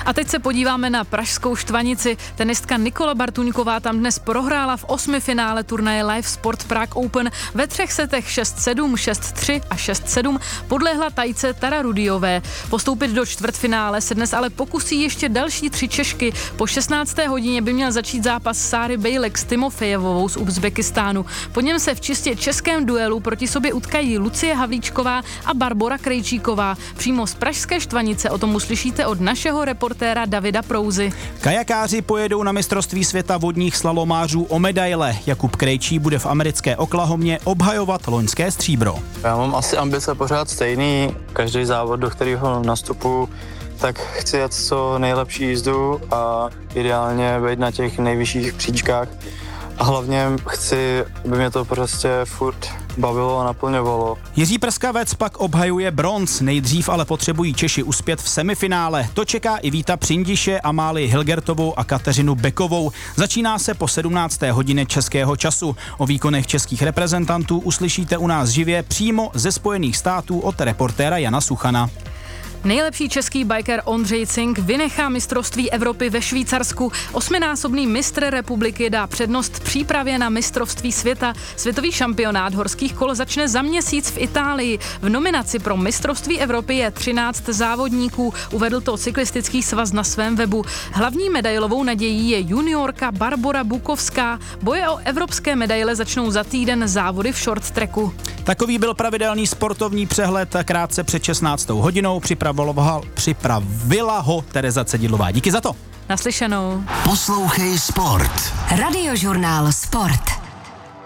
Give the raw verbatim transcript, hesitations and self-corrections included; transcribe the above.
A teď se podíváme na pražskou Štvanici. Tenistka Nikola Bartuňková tam dnes prohrála v osmi finále turnaje Live Sport Prague Open. Ve třech setech šest sedm, šest tři a šest sedm podlehla Tajce Tara Rudiové. Postoupit do čtvrtfinále se dnes ale pokusí ještě další tři Češky. Po šestnácté hodině by měl začít zápas Sáry Bejlek s Timofejevovou z Uzbekistánu. Po něm se v čistě českém duelu proti sobě utkají Lucie Havlíčková a Barbora Krejčíková. Přímo z pražské Štvanice o tom uslyšíte od našeho reportéra Davida Prouzy. Kajakáři pojedou na mistrovství světa vodních slalomářů o medaile. Jakub Krejčí bude v americké Oklahomě obhajovat loňské stříbro. Já mám asi ambice pořád stejný. Každý závod, do kterého nastupuji, tak chci jet co nejlepší jízdu a ideálně být na těch nejvyšších příčkách. A hlavně chci, aby mě to prostě furt bavilo a naplňovalo. Jiří Prskavec pak obhajuje bronz, nejdřív ale potřebují Češi uspět v semifinále. To čeká i Víta Přindiše, Amálii Hilgertovou a Kateřinu Bekovou. Začíná se po sedmnácté hodině českého času. O výkonech českých reprezentantů uslyšíte u nás živě přímo ze Spojených států od reportéra Jana Suchana. Nejlepší český biker Ondřej Cink vynechá mistrovství Evropy ve Švýcarsku. Osminásobný mistr republiky dá přednost přípravě na mistrovství světa. Světový šampionát horských kol začne za měsíc v Itálii. V nominaci pro mistrovství Evropy je třináct závodníků, uvedl to cyklistický svaz na svém webu. Hlavní medailovou nadějí je juniorka Barbora Bukovská. Boje o evropské medaile začnou za týden závody v short tracku. Takový byl pravidelný sportovní přehled krátce před šestnáctou hodinou. Připravovala, připravila ho Tereza Cedidlová. Díky za to. Naslyšenou. Poslouchej Sport. Radiožurnál Sport.